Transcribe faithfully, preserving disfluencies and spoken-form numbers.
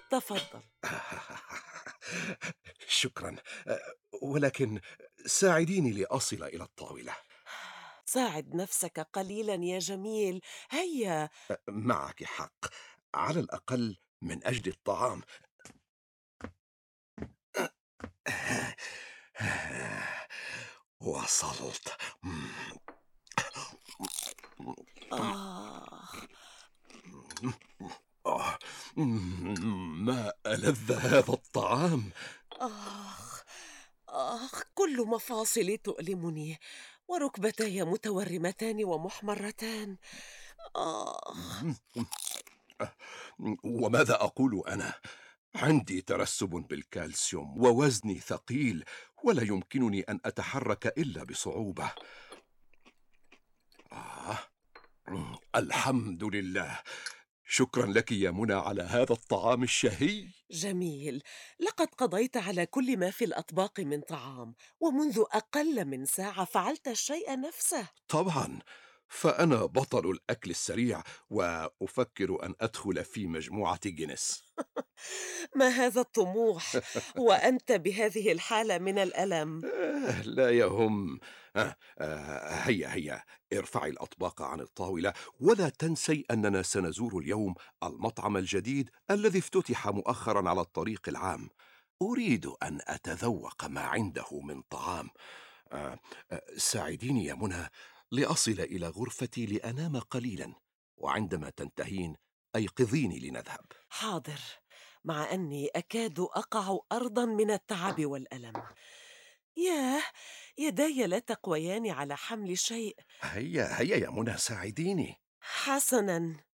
تفضل. شكرا. ولكن ساعديني لأصل إلى الطاولة. ساعد نفسك قليلا يا جميل. هيا. معك حق، على الأقل من أجل الطعام. وصلت. آه. آه، ما ألذ هذا الطعام. آخ. آخ، كل مفاصلي تؤلمني، وركبتي متورمتان ومحمرتان. آخ. وماذا أقول أنا؟ عندي ترسب بالكالسيوم ووزني ثقيل، ولا يمكنني أن أتحرك إلا بصعوبة. آه. الحمد لله. شكرا لك يا منى على هذا الطعام الشهي. جميل. لقد قضيت على كل ما في الأطباق من طعام، ومنذ أقل من ساعة فعلت الشيء نفسه. طبعا، فأنا بطل الأكل السريع، وأفكر أن أدخل في مجموعة جينيس. ما هذا الطموح وأنت بهذه الحالة من الألم؟ آه، لا يهم. آه، آه، هيا هيا، ارفعي الأطباق عن الطاولة، ولا تنسي أننا سنزور اليوم المطعم الجديد الذي افتتح مؤخرا على الطريق العام. أريد أن أتذوق ما عنده من طعام. آه، آه، ساعديني يا منى لأصل إلى غرفتي لأنام قليلا، وعندما تنتهين أيقظيني لنذهب. حاضر، مع أني أكاد أقع أرضا من التعب والألم. ياه، يداي لا تقويان على حمل شيء. هيا هيا يا منى، ساعديني. حسنا،